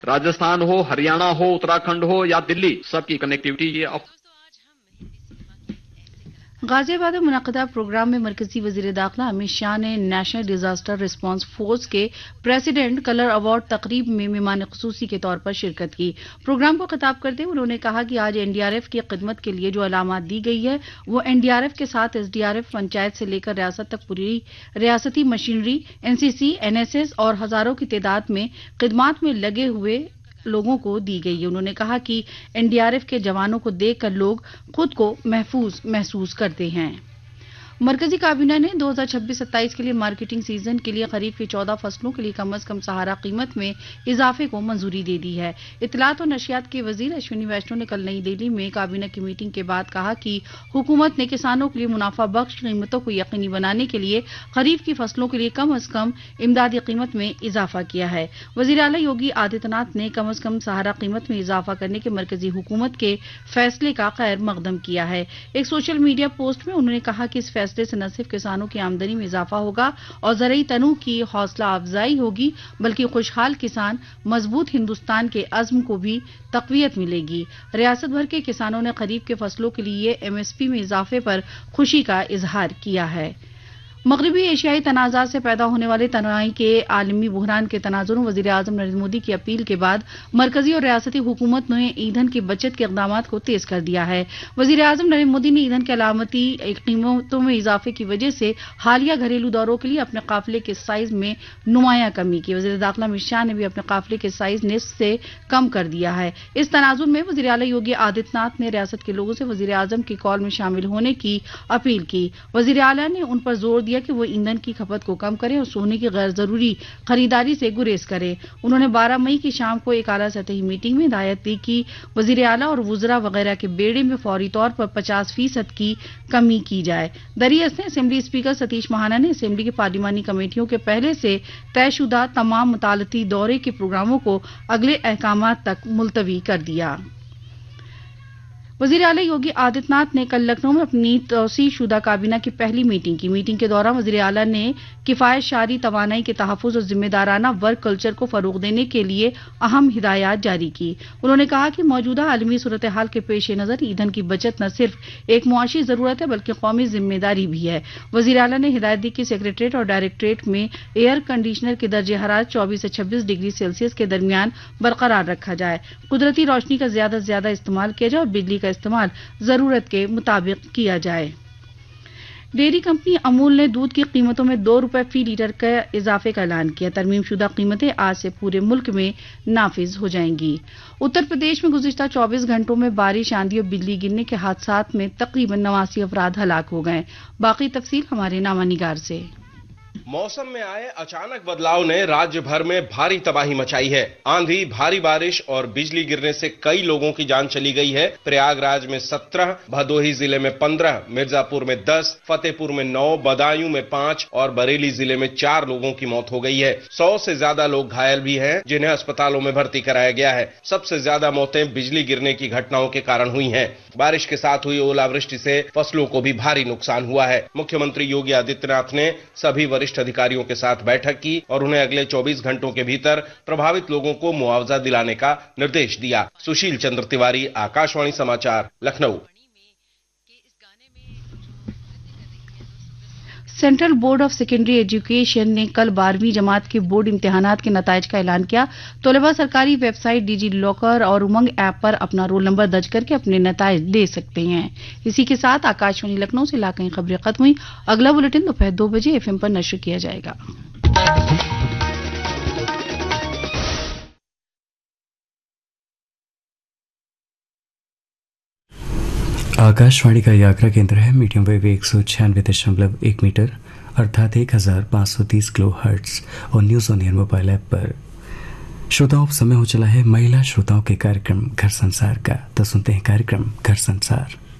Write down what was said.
राजस्थान हो, हरियाणा हो, उत्तराखंड हो या दिल्ली, सबकी कनेक्टिविटी ये गाजियाबाद में मुनक़दा प्रोग्राम में मरकजी वज़ीर दाखिला अमित शाह ने नेशनल डिजास्टर रिस्पांस फोर्स के प्रेसिडेंट कलर अवार्ड तकरीब में मेहमान ख़ुसूसी के तौर पर शिरकत की। प्रोग्राम को खिताब करते हुए उन्होंने कहा कि आज एनडीआरएफ की खिदमत के लिए जो अलामत दी गई है वो एनडीआरएफ के साथ एसडीआरएफ, पंचायत से लेकर रियासत तक पूरी रियासती मशीनरी, एनसीसी, एनएसएस और हजारों की तादाद में खिदमत में लगे हुए लोगों को दी गई है। उन्होंने कहा कि एनडीआरएफ के जवानों को देखकर लोग खुद को महफूज महसूस करते हैं। मरकजी काबीना ने 2026-27 के लिए मार्केटिंग सीजन के लिए खरीफ की 14 फसलों के लिए कम से कम सहारा कीमत में इजाफे को मंजूरी दे दी है। इत्तलात और नशियात के वजीर अश्विनी वैष्णव ने कल नई दिल्ली में काबीना की मीटिंग के बाद कहा कि हुकूमत ने किसानों के लिए मुनाफा बख्श कीमतों को यकीनी बनाने के लिए खरीफ की फसलों के लिए कम से कम इमदादी कीमत में इजाफा किया है। वजीर आला योगी आदित्यनाथ ने कम से कम सहारा कीमत में इजाफा करने के मरकजी हुकूमत के फैसले का खैर मकदम किया है। एक सोशल मीडिया पोस्ट में उन्होंने कहा कि इस फैसले से न सिर्फ किसानों की आमदनी में इजाफा होगा और ज़रई तनू की हौसला अफजाई होगी, बल्कि खुशहाल किसान मजबूत हिंदुस्तान के अज़्म को भी तक़वियत मिलेगी। रियासत भर के किसानों ने खरीफ के फसलों के लिए एमएसपी में इजाफे पर खुशी का इजहार किया है। मगरबी एशियाई तनाज़ा से पैदा होने वाले तनाई के आलमी बुहरान के तनाजुरों वज़ीर आज़म नरेंद्र मोदी की अपील के बाद मरकजी और रियासती हुकूमत ने ईंधन की बचत के इक़दामात को तेज कर दिया है। वज़ीर आज़म नरेंद्र मोदी ने ईंधन की अलामती कीमतों में इजाफे की वजह से हालिया घरेलू दौरों के लिए अपने काफिले के साइज में नुमाया कमी की। वज़ीर दाखिला अमित शाह ने भी अपने काफिले के साइज निस्फ से कम कर दिया है। इस तनाजुर में वज़ीर आला योगी आदित्यनाथ ने रियासत के लोगों से वज़ीर आज़म की कॉल में शामिल होने की अपील की। वज़ीर आला ने उन पर जोर दिया कि वो ईंधन की खपत को कम करें और सोने की गैर जरूरी खरीदारी से गुरेज करें। उन्होंने 12 मई की शाम को एक आला सतही मीटिंग में हिदायत दी कि वजीर आला और वुजरा वगैरह के बेड़े में फौरी तौर पर 50% की कमी की जाए। दरियास ने असेंबली स्पीकर सतीश महाना ने असेंबली की पार्लिमानी कमेटियों के पहले से तयशुदा तमाम मुतालती दौरे के प्रोग्रामों को अगले अहकामात तक मुलतवी कर दिया। वज़ीर आला योगी आदित्यनाथ ने कल लखनऊ में अपनी तौसी शुदा काबीना की पहली मीटिंग की। मीटिंग के दौरान वज़ीर आला ने किफ़ायत शारी तवानाई के तहफ़्फ़ुज़ और जिम्मेदाराना वर्क कल्चर को फ़रोग़ देने के लिए अहम हिदायत जारी की। उन्होंने कहा कि मौजूदा आलमी सूरत हाल के पेश नज़र ईंधन की बचत न सिर्फ एक मुआशी ज़रूरत है बल्कि कौमी जिम्मेदारी भी है। वज़ीर आला ने हिदायत दी कि सेक्रेटरीट और डायरेक्टरेट में एयर कंडीशनर के दर्जे हरारत 24 से 26 डिग्री सेल्सियस के दरमियान बरकरार रखा जाए, कुदरती रोशनी का ज्यादा से ज्यादा इस्तेमाल किया जाए और बिजली का इस्तेमाल जरूरत के मुताबिक किया जाए। डेयरी कंपनी अमूल ने दूध की कीमतों में 2 रुपए फी लीटर के इजाफे का ऐलान किया। तरमीम शुदा कीमतें आज से पूरे मुल्क में नाफिज हो जाएंगी। उत्तर प्रदेश में गुज़िश्ता 24 घंटों में बारिश, आंधी और बिजली गिरने के हादसात में तकरीबन 89 अफराद हलाक हो गए। बाकी तफसील हमारे नामानिगार से। मौसम में आए अचानक बदलाव ने राज्य भर में भारी तबाही मचाई है। आंधी, भारी बारिश और बिजली गिरने से कई लोगों की जान चली गई है। प्रयागराज में 17, भदोही जिले में 15, मिर्जापुर में 10, फतेहपुर में 9, बदायूं में 5 और बरेली जिले में 4 लोगों की मौत हो गई है। 100 से ज्यादा लोग घायल भी हैं, जिन्हें अस्पतालों में भर्ती कराया गया है। सबसे ज्यादा मौतें बिजली गिरने की घटनाओं के कारण हुई हैं। बारिश के साथ हुई ओलावृष्टि से फसलों को भी भारी नुकसान हुआ है। मुख्यमंत्री योगी आदित्यनाथ ने सभी वरिष्ठ अधिकारियों के साथ बैठक की और उन्हें अगले 24 घंटों के भीतर प्रभावित लोगों को मुआवजा दिलाने का निर्देश दिया। सुशील चंद्र तिवारी, आकाशवाणी समाचार, Lucknow. Central board of secondary education ने कल 12वीं जमात के बोर्ड इम्तिहानात के नताइज का ऐलान किया। तलबा सरकारी वेबसाइट डिजी लॉकर और उमंग ऐप पर अपना रोल नंबर दर्ज करके अपने नताइज दे सकते हैं। इसी के साथ आकाशवाणी लखनऊ से इलाकाई खबरें खत्म हुई। अगला बुलेटिन दोपहर 2 बजे FM पर नश्र किया जाएगा। आकाशवाणी का आगरा केंद्र है। मीडियम वेव 196.1 मीटर अर्थात 1530 किलो हर्ट्ज और news on air mobile app पर। श्रोताओं, समय हो चला है महिला श्रोताओं के कार्यक्रम घर संसार का। तो सुनते हैं कार्यक्रम घर संसार।